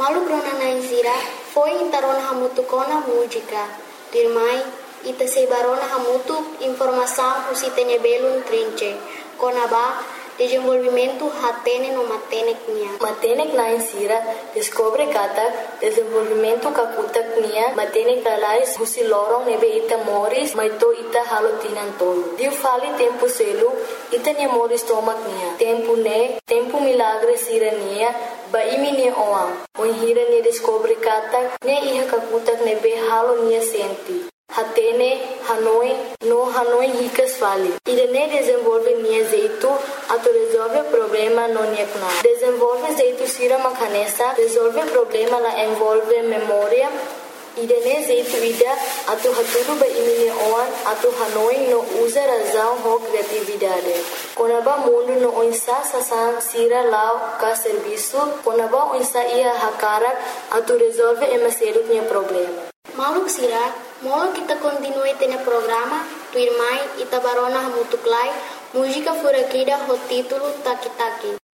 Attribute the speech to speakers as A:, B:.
A: Malu grona na insira foi intarona hamutu kona música. Dirmai ita sebarona hamutu informação usitene belun trinche. Kona ba desenvolvimento hatene no matenek nia.
B: Matenek na insira descobre kata desenvolvimento kakutak nia matenek lalais husi lorong nebe ita moris maito ita halotinan tolo. Diu fali tempo selu ita nia moris tomak nia. Tempo milagre sira nia ba imi nia oang. Hira nia descobre kata ne iha kakutak nebe halo nia senti. Hatene, Hanoi ricas fali. Irene desenvolve nia zeito, ato resolve problema no nia kuna. Desenvolve zeito sira makanesa, resolve problema la envolve memória. Irene zeito ida, ato haturu ba imine oan, ato Hanoi no usa razão ho criatividade. Konaba mundo no oinsa sasan sira lao ka serviço, konaba oinsa ia hakarak, ato resolve emaselut nia problema.
A: Maluk sira, molo kita continue tene programa, tu irmai ita barona hamutuklai, música furakida ho título Taki Taki.